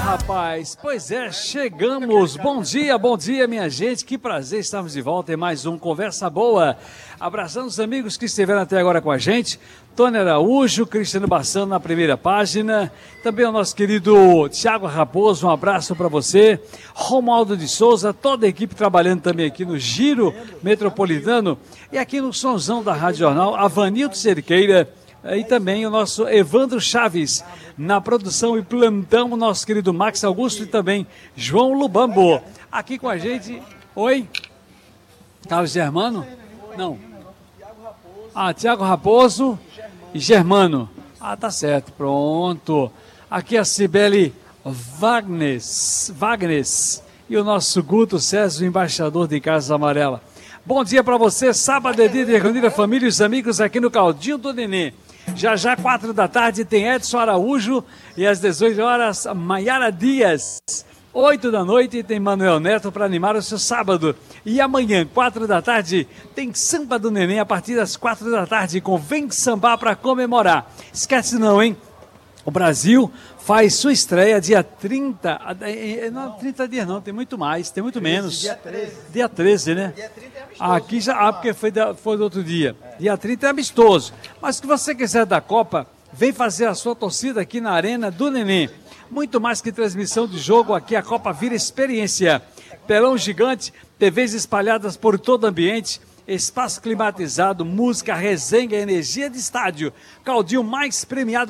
rapaz, pois é, chegamos. Bom dia, minha gente. Que prazer estarmos de volta em mais um Conversa Boa. Abraçando os amigos que estiveram até agora com a gente. Tony Araújo, Cristiano Bassano na primeira página. Também o nosso querido Thiago Raposo, um abraço para você. Romualdo de Souza, toda a equipe trabalhando também aqui no Giro Metropolitano. E aqui no Sonzão da Rádio Jornal, Avanildo Cerqueira. E também o nosso Evandro Chaves, na produção e plantão, o nosso querido Max Augusto e também João Lubambo. Aqui com a gente, oi? Carlos Germano? Não. Thiago Raposo e Germano. Tá certo, pronto. Aqui a Cibele Wagnes e o nosso Guto César, o embaixador de Casa Amarela. Bom dia para você, sábado é dia de reunir a família e os amigos aqui no Caldinho do Nenê. Já 4 da tarde tem Edson Araújo e às 18 horas Maiara Dias. 8 da noite tem Manuel Neto para animar o seu sábado. E amanhã, 4 da tarde, tem Samba do Neném a partir das 4 da tarde com Vem Sambar para comemorar. Esquece não, hein? O Brasil faz sua estreia dia 30, não, 30 dias não, tem muito mais, tem muito menos. Dia 13. Dia 13, né? Dia 30 é amistoso. Aqui já, porque foi do outro dia. Dia 30 é amistoso. Mas se você quiser da Copa, vem fazer a sua torcida aqui na Arena do Neném. Muito mais que transmissão de jogo, aqui a Copa vira experiência. Telão gigante, TVs espalhadas por todo o ambiente, espaço climatizado, música, resenha, energia de estádio. Caldinho mais premiado